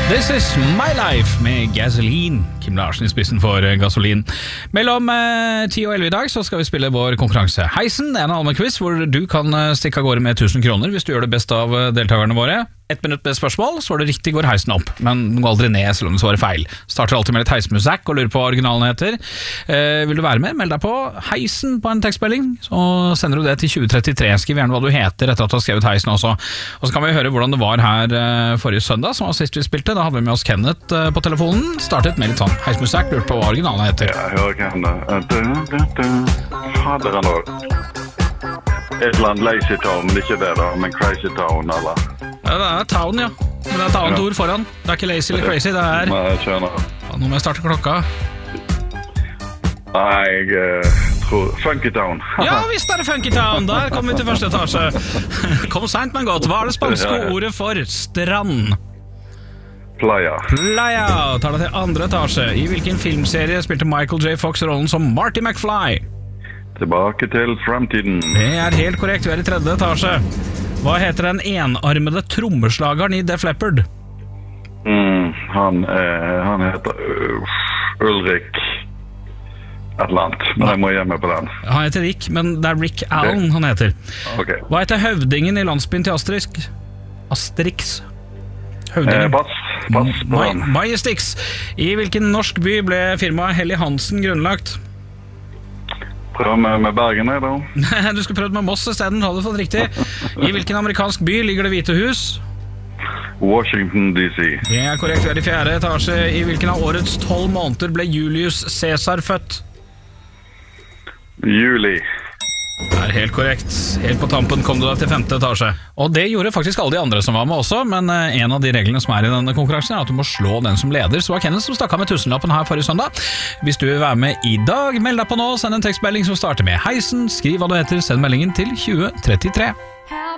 This is my life med Gasoline. Kim Larsen i spissen for Gasolin. Mellom 10 og 11 i dag så skal vi spille vår konkurranse Heisen, en allmennquiz hvor du kan stikke av gårde med 1000 kroner hvis du gjør det best av deltakerne våre. 1 minutt med spørsmål, så var det riktig går heisen opp, men den går aldri ned selv om det svarer feil. Starter alltid med litt heismusikk og lurer på hva originalen heter. Vil du være med? Meld deg på Heisen på en tekstmelding, så sender du det til 2033. Skriv gjerne hva du heter etter at du har skrevet Heisen også. Og så kan vi høre hvordan det var her forrige søndag, som var sist vi spilte. Da hadde vi med oss Kenneth på telefonen. Startet med litt sånn heismusikk, lurte på hva originalen heter. Ja, jeg hører Kenneth. Fader han også. Et eller annet Lazy Town, men ikke det da, men Crazy Town, eller? Ja, det er Town, ja. Men det er et annet ord foran. Det er ikke Lazy eller Crazy, det er... Nei, jeg skjønner. Ja, nå må jeg starte klokka. Nei, jeg tror... Funky Town. Ja, visst er det Funky Town. Der kommer vi til første etasje. Kom sent, men godt. Hva er det spanske ordet for strand? Playa. Playa. Tar deg til andre etasje. I hvilken filmserie spilte Michael J. Fox rollen som Marty McFly? Tilbake til fremtiden. Det er helt korrekt, vi er i tredje etasje. Hva heter den enarmede trommeslageren i Def Leppard? Han heter Ulrik et eller annet, men jeg må hjemme på den. Han heter Rick, men det er Rick Allen han heter. Okay. Hva heter høvdingen i landsbyen til Asterix? Asterix. Høvdingen. Pass på den. Majestix. I hvilken norsk by ble firmaet Helly Hansen grunnlagt? Prøv med Bergen, da. Du skal prøve med Moss i stedet, hadde du fått riktig. I hvilken amerikansk by ligger det Hvite hus? Washington DC. Det er korrekt, vi er i fjerde etasje. I hvilken av årets 12 måneder ble Julius Caesar født? Juli. Det er helt korrekt. Helt på tampen kom du deg til femte etasje. Og det gjorde faktisk alle de andre som var med også, men en av de reglene som er i denne konkurransen er at du må slå den som leder. Så var Kenneth som stakk av med 1000-lappen her forrige søndag. Hvis du vil være med i dag, meld deg på nå, send en tekstmelding som starter med Heisen, skriv hva du heter, send meldingen til 2033.